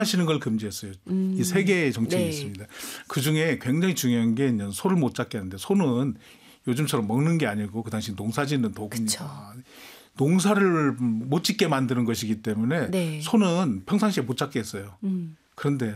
하시는 걸 금지했어요. 이 세 개의 정책이 네. 있습니다. 그중에 굉장히 중요한 게 이제 소를 못 잡게 하는데 소는 요즘처럼 먹는 게 아니고 그 당시 농사 짓는 도구입니다. 농사를 못 짓게 만드는 것이기 때문에 네. 소는 평상시에 못 잡게 했어요. 그런데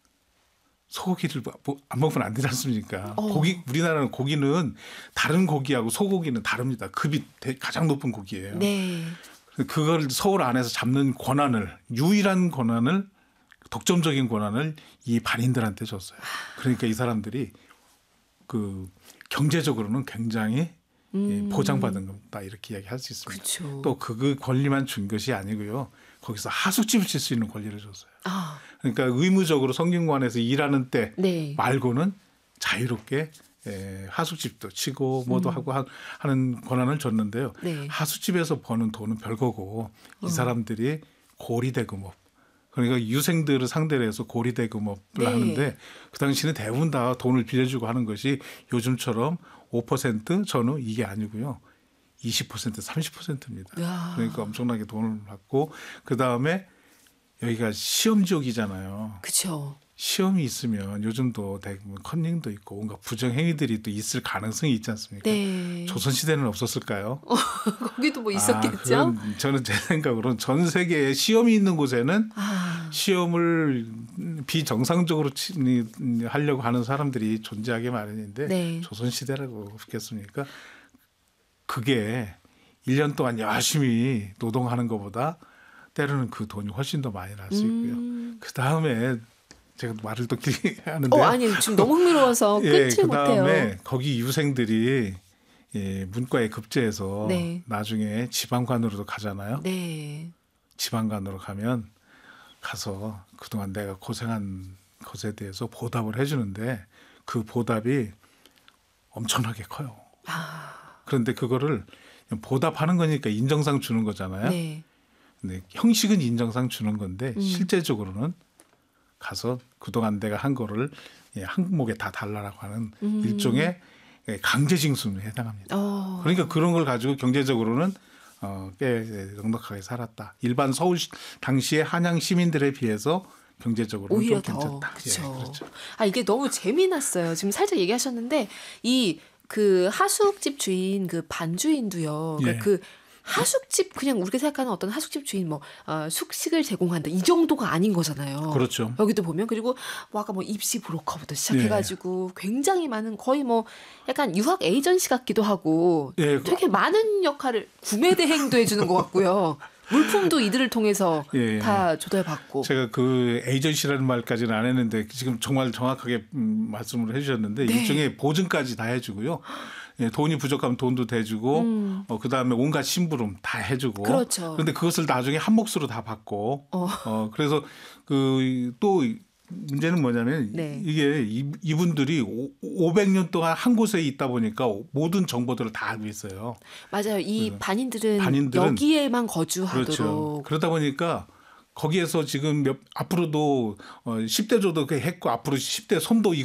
소고기를 안 먹으면 안 되지 않습니까? 우리나라는 고기는 다른 고기하고 소고기는 다릅니다. 급이 가장 높은 고기예요. 네. 그걸 서울 안에서 잡는 권한을 유일한 권한을 독점적인 권한을 이 반인들한테 줬어요. 그러니까 이 사람들이 그 경제적으로는 굉장히 보장받은 겁니다. 이렇게 이야기할 수 있습니다. 그쵸. 또 그 권리만 준 것이 아니고요. 거기서 하숙집을 칠 수 있는 권리를 줬어요. 아, 그러니까 의무적으로 성균관에서 일하는 때 네. 말고는 자유롭게 하숙집도 치고 뭐도 하고 하는 권한을 줬는데요. 네. 하숙집에서 버는 돈은 별거고 이 사람들이 고리대금업 그러니까 유생들을 상대로 해서 고리대금업을 네. 하는데 그 당시는 대부분 다 돈을 빌려주고 하는 것이 요즘처럼 5% 전후 이게 아니고요. 20% 30%입니다. 야. 그러니까 엄청나게 돈을 받고 그다음에 여기가 시험 지역이잖아요. 그쵸. 시험이 있으면 요즘도 대부분 컨닝도 있고 온갖 부정행위들이 또 있을 가능성이 있지 않습니까? 네. 조선시대는 없었을까요? 거기도 뭐 있었겠죠? 그건 저는 제 생각으로는 전 세계에 시험이 있는 곳에는 시험을 비정상적으로 하려고 하는 사람들이 존재하게 마련인데 네. 조선시대라고 없겠습니까? 그게 1년 동안 열심히 노동하는 것보다 때로는 그 돈이 훨씬 더 많이 날 수 있고요. 그다음에 제가 말을 또 길게 하는데요. 아니 지금 너무 흥미로워서 끊지 못해요. 그다음에 거기 유생들이 문과에 급제해서 네. 나중에 지방관으로도 가잖아요. 네. 지방관으로 가면 가서 그동안 내가 고생한 것에 대해서 보답을 해주는데 그 보답이 엄청나게 커요. 그런데 그거를 보답하는 거니까 인정상 주는 거잖아요. 네. 근데 형식은 인정상 주는 건데 실제적으로는 가서 그동안 내가 한 거를 항목에 다 달라라고 하는 일종의 강제징수에 해당합니다. 그러니까 그런 걸 가지고 경제적으로는 꽤 넉넉하게 살았다. 일반 서울 당시의 한양 시민들에 비해서 경제적으로는 오히려 좀 더 괜찮다. 그렇죠. 그렇죠. 아 이게 너무 재미났어요. 지금 살짝 얘기하셨는데 이 그 하숙집 주인 그 반주인도요. 그러니까 예. 그 하숙집 그냥 우리가 생각하는 어떤 하숙집 주인 뭐 숙식을 제공한다 이 정도가 아닌 거잖아요. 그렇죠. 여기도 보면 그리고 뭐 아까 뭐 입시 브로커부터 시작해가지고 굉장히 많은 거의 뭐 약간 유학 에이전시 같기도 하고 되게 많은 역할을 구매 대행도 해주는 것 같고요. 물품도 이들을 통해서 다 조달받고. 제가 그 에이전시라는 말까지는 안 했는데 지금 정말 정확하게 말씀을 해주셨는데 일종의 보증까지 다 해주고요. 돈이 부족하면 돈도 대주고 그다음에 온갖 심부름 다 해주고. 그렇죠. 그런데 그것을 나중에 한 몫으로 다 받고. 그래서 그 또 문제는 뭐냐면 이게 이분들이 500년 동안 한 곳에 있다 보니까 모든 정보들을 다 알고 있어요. 맞아요. 이 반인들은 여기에만 거주하도록. 그렇죠. 그러다 보니까 거기에서 지금 앞으로도 10대조도 했고 앞으로 10대 손도